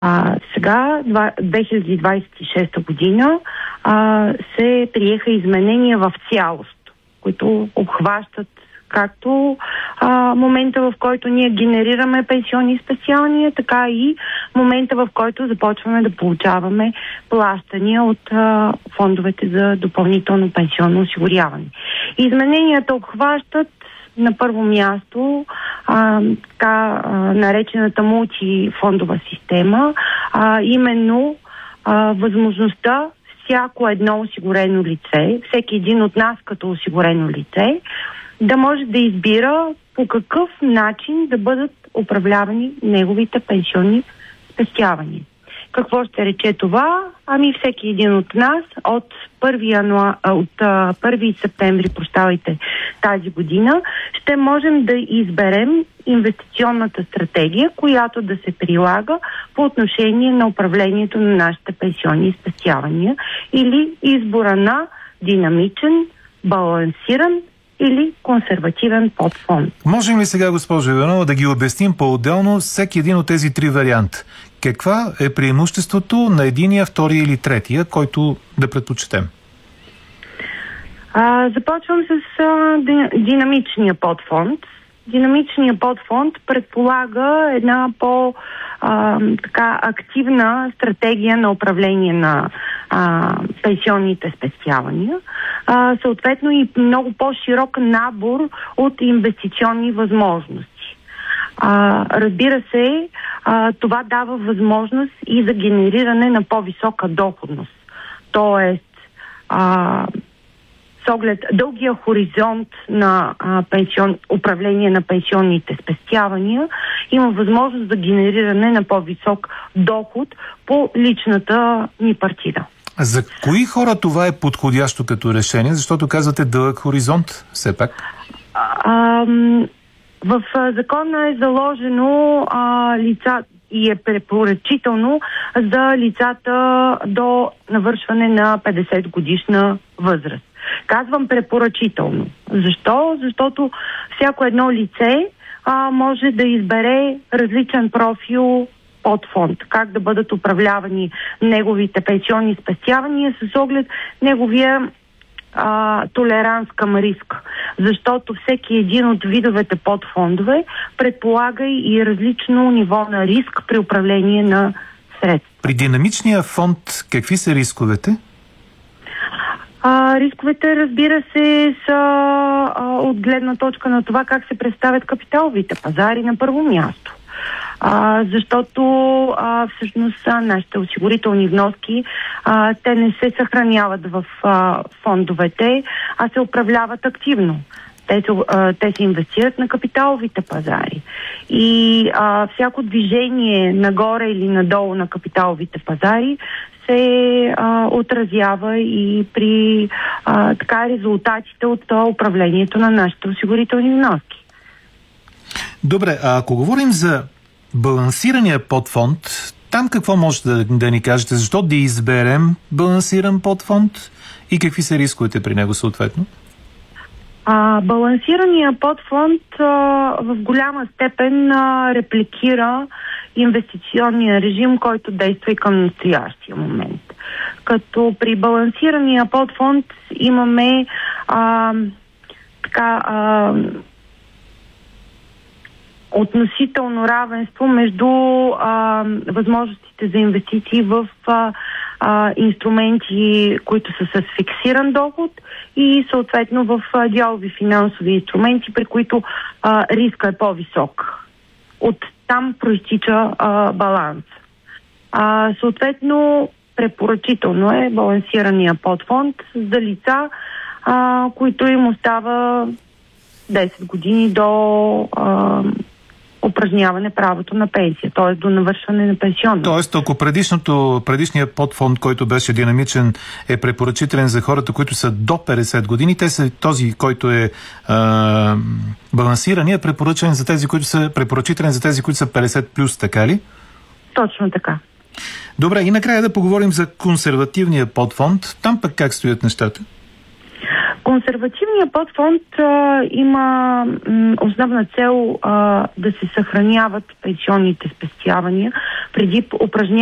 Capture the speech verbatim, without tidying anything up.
А, сега, две хиляди двадесет и шеста година, а, се приеха изменения в цялост, които обхващат както а, момента, в който ние генерираме пенсионни спестявания, така и момента, в който започваме да получаваме плащания от а, фондовете за допълнително пенсионно осигуряване. Измененията обхващат на първо място а, така а, наречената мултифондова система, а, именно а, възможността всяко едно осигурено лице, всеки един от нас като осигурено лице, да може да избира по какъв начин да бъдат управлявани неговите пенсионни спестявания. Какво ще рече това? Ами всеки един от нас от първи, януа... от първи септември, прощавайте, тази година, ще можем да изберем инвестиционната стратегия, която да се прилага по отношение на управлението на нашите пенсионни спестявания или избора на динамичен, балансиран или консервативен подфонд. Можем ли сега, госпожо Иванова, да ги обясним по-отделно всеки един от тези три варианта? Каква е преимуществото на единия, втория или третия, който да предпочетем? А, започвам с а, динамичния подфонд. Динамичният подфонд предполага една по а, така активна стратегия на управление на а, пенсионните спестявания, а, съответно и много по-широк набор от инвестиционни възможности. А, разбира се, а, това дава възможност и за генериране на по-висока доходност. Тоест, а, с оглед дългия хоризонт на а, пенсион, управление на пенсионните спестявания, има възможност за генериране на по-висок доход по личната ни партида. За кои хора това е подходящо като решение? Защото казвате дълъг хоризонт, все пак. А, в закона е заложено а, лица и е препоръчително за лицата до навършване на петдесет годишна възраст. Казвам препоръчително. Защо? Защото всяко едно лице а, може да избере различен профил под фонд. Как да бъдат управлявани неговите пенсионни спестявания с оглед неговия а, толеранс към риск. Защото всеки един от видовете подфондове предполага и различно ниво на риск при управление на средства. При динамичния фонд какви са рисковете? А, рисковете, разбира се, са а, от гледна точка на това как се представят капиталовите пазари на първо място. А, защото а, всъщност нашите осигурителни вноски, а, те не се съхраняват в а, фондовете, а се управляват активно. Те се, а, те се инвестират на капиталовите пазари. И а, всяко движение нагоре или надолу на капиталовите пазари се а, отразява и при а, така резултатите от а, управлението на нашите осигурителни вноски. Добре, а ако говорим за балансирания подфонд, там какво може да, да ни кажете? Защо да изберем балансиран подфонд и какви са рисковете при него съответно? А, балансирания подфонд а, в голяма степен а, репликира инвестиционния режим, който действа и към настоящия момент. Като при балансирания подфонд имаме а, така а, относително равенство между а, възможностите за инвестиции в а, а, инструменти, които са с фиксиран доход и съответно в а, дялови финансови инструменти, при които а, риска е по-висок. От там проистича а, баланс. А, съответно, препоръчително е балансирания подфонд за лица, а, които им остава десет години до а, упражняване правото на пенсия, т.е. до навършване на пенсионна. Тоест, ако предишното, предишният подфонд, който беше динамичен, е препоръчителен за хората, които са до петдесет години, те са този, който е а, балансиран, е препоръчен за тези, които са препоръчителен за тези, които са петдесет плюс, така ли? Точно така. Добре, и накрая да поговорим за консервативния подфонд. Там пък как стоят нещата? Консервативният подфонд а, има м, основна цел а, да се съхраняват пенсионните спестявания преди упражняването